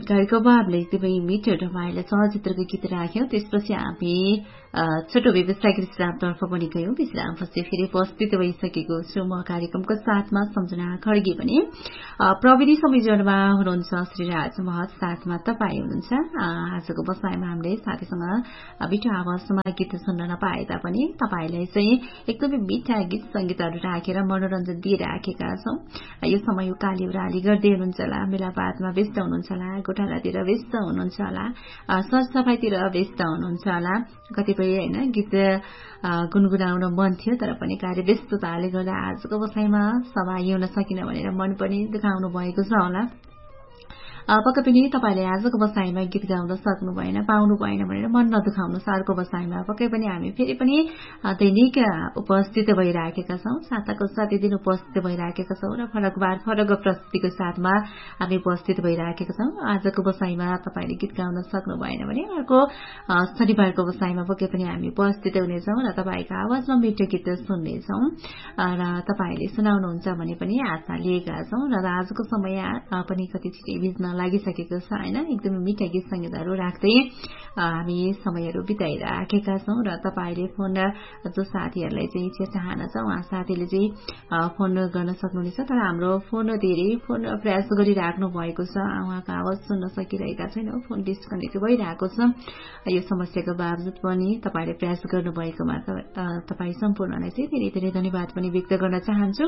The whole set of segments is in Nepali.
कार्यक्रममा हामीले एकदमै मिठो रमाइलो चलचित्रको गीत राख्यौं। त्यसपछि हामी छोटो व्यवसायिक विश्रामतर्फ पनि गयौं। विश्रामपछि फेरि उपस्थित भइसकेको छु म कार्यक्रमको साथमा सम्झना खड्गे भने प्रविधि संयोजनमा हुनुहुन्छ श्रीराज महत, साथमा तपाईँ हुनुहुन्छ। आजको बसाइमा हामीले साथीसँग मिठो आवाजमा गीत सुन्न नपाए तापनि तपाईलाई चाहिँ एकदमै मिठा गीत संगीतहरू राखेर मनोरञ्जन दिइराखेका छौं। यो समय उकाली उराली गर्दै हुनुहुन्छ होला, मेलापातमा व्यस्त हुनुहुन्छ होला, गोठालातिर व्यस्त हुनुहुन्छ होला, सरसफाईतिर व्यस्त हुनुहुन्छ होला। कतिपय हैन गीत गुनगुनाउन मन थियो तर पनि कार्य व्यस्तताले गर्दा आजको बसाइमा सहभागी हुन सकिन भनेर मन पनि दुखाउनु भएको छ होला। पक्कै पनि तपाईले आजको बसाइमा गीत गाउन सक्नु भएन, पाउनु भएन भनेर मन नदुखाउनुस्। अर्को बसाइमा पक्कै पनि हामी फेरि पनि दैनिक उपस्थित भइराखेका छौं, साताको साथै दिन उपस्थित भइराखेका छौं र फरक बार फरक प्रस्तुतिको साथमा हामी उपस्थित भइराखेका छौं। आजको बसाइमा तपाईले गीत गाउन सक्नु भएन भने अर्को शनिबारको बसाइमा पक्कै पनि हामी उपस्थित हुनेछौं र तपाईको आवाजमा मिठो गीत सुन्नेछौं र तपाईले सुनाउनुहुन्छ भने पनि आशा लिएका छौं र आजको समय पनि कति छिटै बित्न लागिसकेको छ हैन। एकदमै मिठा गीत संगीतहरू राख्दै हामी समयहरू बिताइराखेका छौं र तपाईले फोन जो साथीहरूलाई चाहिँ इच्छा चाहना छ उहाँ साथीले चाहिँ फोन गर्न सक्नुहुनेछ, तर हाम्रो फोन धेरै फोन प्रयास गरिराख्नु भएको छ, उहाँको आवाज सुन्न सकिरहेका छैनौं, फोन डिस्कनेक्ट भइरहेको छ। यो समस्याको बावजुद पनि तपाईले प्रयास गर्नुभएकोमा तपाईँ सम्पूर्णलाई चाहिँ धेरै धेरै धन्यवाद पनि व्यक्त गर्न चाहन्छु।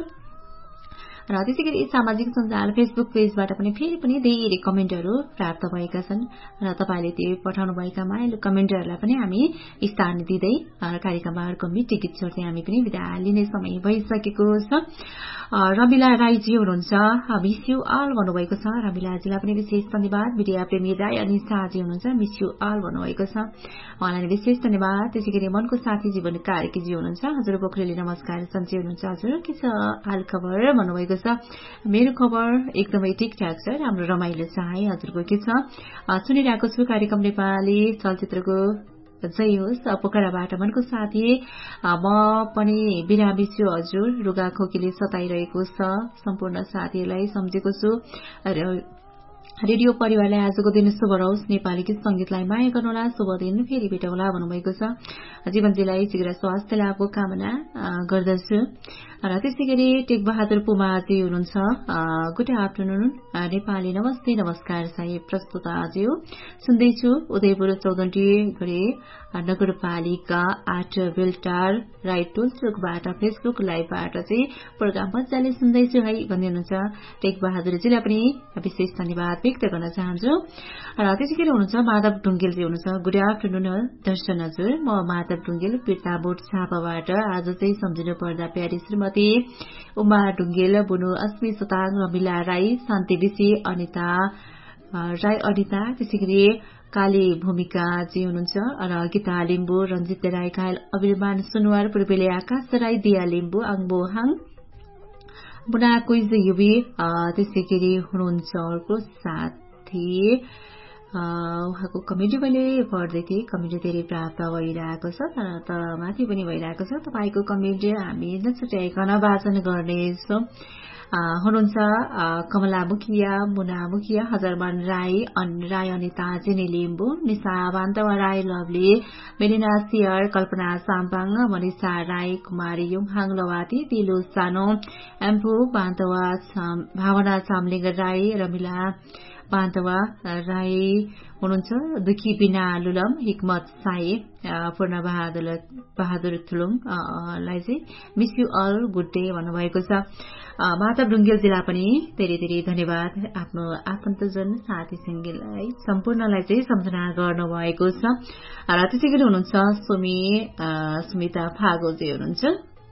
र त्यसैगरी सामाजिक सञ्जाल फेसबुक पेजबाट पनि फेरि पनि धेरै कमेन्टहरू प्राप्त भएका छन् र तपाईले त्यो पठाउनुभएका माइलो कमेन्टहरूलाई पनि हामी स्थान दिँदै कार्यक्रममा अर्को मिठो गीत छोड्दै हामी पनि बिदा लिने समय भइसकेको छ। रमिला राईजी हुनुहुन्छ, मिस यु अल भन्नुभएको छ। रमिलाजीलाई पनि विशेष धन्यवाद। मिडिया प्रेमी राई अनि शाहजी हुनुहुन्छ, मिस यु अल भन्नुभएको छ, उहाँलाई विशेष धन्यवाद। त्यसैगरी मनको साथी जीवन कार्कीजी हुनुहुन्छ, हजुर पोखरेली नमस्कार सन्चै हुनुहुन्छ, हजुर के छ हाल खबर भन्नुभएको छ। मेरो खबर एकदमै ठिकठाक छ, राम्रो रमाइलो छ है, हजुरको के छ? सुनिरहेको छु कार्यक्रम नेपाली चलचित्रको जय होस्। पोखराबाट मनको साथी म पनि बिरामी छु हजुर, रुगा खोकीले सताइरहेको छ, सम्पूर्ण साथीहरूलाई सम्झेको छु। रेडियो परिवारलाई आजको दिन शुभ रहोस्, नेपाली गीत संगीतलाई माया गर्नुहोला, शुभ दिन फेरि भेटौँला भन्नुभएको छ। जीवनजीलाई शीघ्र स्वास्थ्य लाभको कामना गर्दछु। र त्यसैगरी टेक बहादुर पुमाजी हुनुहुन्छ, गुड आफ्टरनुन नेपाली नमस्ते नमस्कार साहेब प्रस्तुत आज सुन्दैछु उदयपुर 14 गरे नगरपालिका 8 बेलटार राइट टोलचोकबाट फेसबुक लाइभबाट चाहिँ प्रोग्राम मजाले सुन्दैछु है भन्दै हुनुहुन्छ। टेक बहादुरजीलाई पनि विशेष धन्यवाद व्यक्त गर्न चाहन्छु। र त्यसैगरी हुनुहुन्छ माधव ढुङ्गेलजी हुनुहुन्छ, गुड आफ्टरनुन दर्शन हजुर, म माधव ढुङ्गेल पिर्ता बोट छापाबाट। आज चाहिँ सम्झिनु पर्दा प्यारी श्रीमती उमा ढुङ्गेल, बुनु अस्मी सुताङ, रमिला राई, शान्ति विशी, अनिता राई अनिता, त्यसैगरी काली भूमिका जी हुनुहुन्छ र गीता लिम्बू, रञ्जित राई कायल, अभिमान सुनवार, पूर्वेले आकाश राई, दिया लिम्बू, आङबो हाङ, मुना कुइज युबी, त्यसैगरी हुनुहुन्छ अर्को साथी उहाँको कमेन्ट मैले पढ्दै थिएँ, कमेन्ट धेरै प्राप्त भइरहेको छ तर माथि पनि भइरहेको छ। तपाईँको कमेन्ट हामी नछुट्याइकन वाचन गर्नेछौँ। हुनुहुन्छ कमला मुखिया, मुना मुखिया, हजरमान Rai, Rai Anita, jenny Limbu, Nisha Bantawa Rai, lovely, Melina share, कल्पना साम्पाङ, मनिषा राई, कुमारी युङहाङ लवाती, दिलु सानो, एम्फू बान्तवा, भावना चामलिङ राई, रमिला बान्तवा राई हुनुहुन्छ, दुखी बिना लुलम, हिकमत साई, पूर्ण बहादुर थुलुङलाई चाहिँ miss you all good day भन्नुभएको छ। माधव ढुङ्गेलजीलाई पनि धेरै धेरै धन्यवाद, आफ्नो आफन्तजन साथी सङ्गीलाई सम्पूर्णलाई चाहिँ सम्झना गर्नुभएको छ। र त्यसै गरी हुनुहुन्छ सुमिता फागोजी हुनुहुन्छ,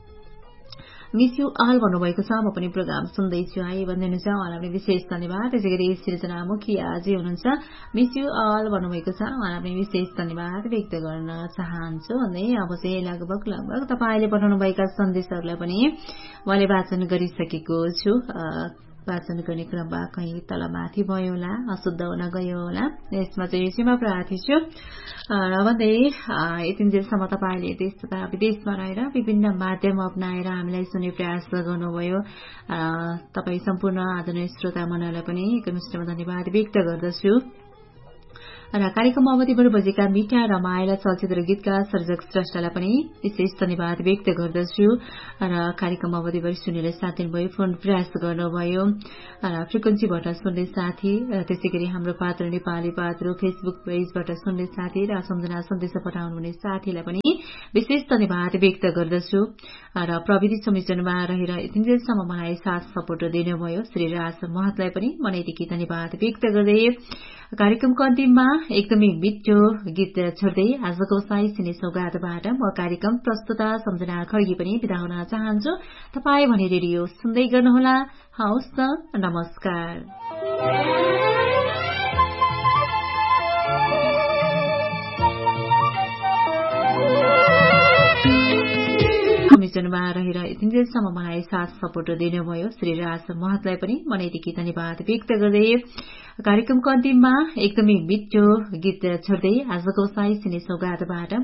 मिस यु अल भन्नुभएको छ, म पनि प्रोग्राम सुन्दैछु है भन्नुहुन्छ, उहाँलाई पनि विशेष धन्यवाद। त्यसै गरी सृजना मुखियाजी हुनुहुन्छ, मिस यु अल भन्नुभएको छ, उहाँलाई पनि विशेष धन्यवाद व्यक्त गर्न चाहन्छु भन्दै अब चाहिँ लगभग तपाईँले पठाउनुभएका सन्देशहरूलाई पनि मैले वाचन गरिसकेको छु। वाचन गर्ने क्रममा कहीँ तलमाथि भयो होला, अशुद्ध हुन गयो होला। यसमा चाहिँ क्षमा प्रार्थी छु भन्दै यतिन्जेलसम्म तपाईँले देश तथा विदेशमा रहेर विभिन्न माध्यम अपनाएर हामीलाई सुन्ने प्रयास गर्नुभयो। तपाईँ सम्पूर्ण आदरणीय श्रोता मनलाई पनि एकमुष्टमा धन्यवाद व्यक्त गर्दछु। र कार्यक्रम अवधिभर बजेका मिठा रमाइला चलचित्र गीतका सर्जक श्रेष्ठलाई पनि विशेष धन्यवाद व्यक्त गर्दछु। र कार्यक्रम अवधिभर सुनेर साथ दिनुभयो, फोन प्रयास गर्नुभयो, फ्रिक्वेन्सीबाट सुन्ने साथी, त्यसै गरी हाम्रो पात्र नेपाली पात्र फेसबुक पेजबाट सुन्ने साथी र सम्झना सन्देश पठाउनुहुने साथीलाई पनि विशेष धन्यवाद व्यक्त गर्दछु। र प्रविधि संयोजनमा रहेर यतिन्जेलसम्म मलाई साथ सपोर्ट दिनुभयो श्री राज महतलाई पनि मनैदेखि धन्यवाद व्यक्त गर्दै कार्यक्रमको अन्तिममा एकदमै मिठो गीत छोड्दै आजको साई सिने सौगातबाट म कार्यक्रम प्रस्तुता सम्झना खड्गी पनि बिदा हुन चाहन्छु। तपाईँ भने रेडियो सुन्दै गर्नुहोला। हवस् त, नमस्कार। संयोजनमा रहेर यतिन्जेलसम्म मलाई साथ सपोर्ट दिनुभयो श्री राज महतलाई पनि मनैदेखि धन्यवाद व्यक्त गर्दै कार्यक्रमको अन्तिममा एकदमै मिठो गीत छोड्दै आजको साई सिने सौगातबाट